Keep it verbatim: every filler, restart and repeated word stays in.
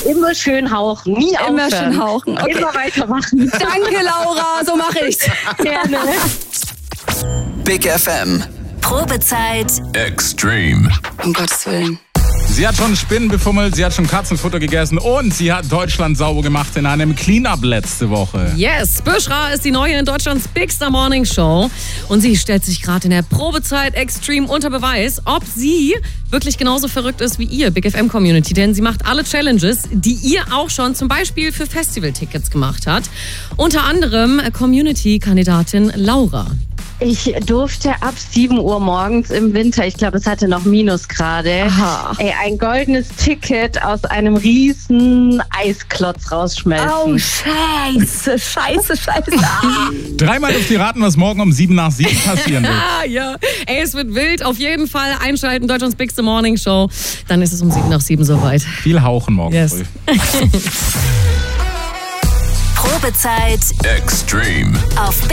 immer schön hauchen, nie aufhören. Immer schön hauchen. Okay. Immer weitermachen. Danke, Laura, so mache ich's. Gerne. Big F M. Probezeit Extreme. Um Gottes Willen. Sie hat schon Spinnen befummelt, sie hat schon Katzenfutter gegessen und sie hat Deutschland sauber gemacht in einem Cleanup letzte Woche. Yes, Büschra ist die neue in Deutschlands Bigster Morning Show und sie stellt sich gerade in der Probezeit Extreme unter Beweis, ob sie wirklich genauso verrückt ist wie ihr, Big F M Community, denn sie macht alle Challenges, die ihr auch schon zum Beispiel für Festivaltickets gemacht hat. Unter anderem Community-Kandidatin Laura. Ich durfte ab sieben Uhr morgens im Winter, ich glaube, es hatte noch Minusgrade, ey, ein goldenes Ticket aus einem riesen Eisklotz rausschmelzen. Oh, scheiße, scheiße, scheiße. Dreimal dürft ihr raten, was morgen um sieben nach sieben passieren wird. Ah, ja. Ey, es wird wild. Auf jeden Fall einschalten, Deutschlands Bigste Morning Show. Dann ist es um sieben nach sieben soweit. Viel hauchen morgen Yes. früh. Probezeit Extreme. auf